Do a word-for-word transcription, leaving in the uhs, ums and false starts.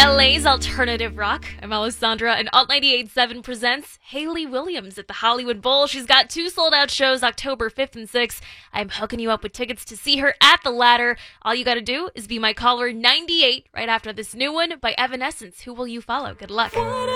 L A's alternative rock. I'm Alessandra, and Alt ninety-eight point seven presents Hayley Williams at the Hollywood Bowl. She's got two sold-out shows October fifth and sixth. I'm hooking you up with tickets to see her at the Ladder. All you gotta do is be my caller ninety-eight right after this new one by Evanescence. Who will you follow? Good luck.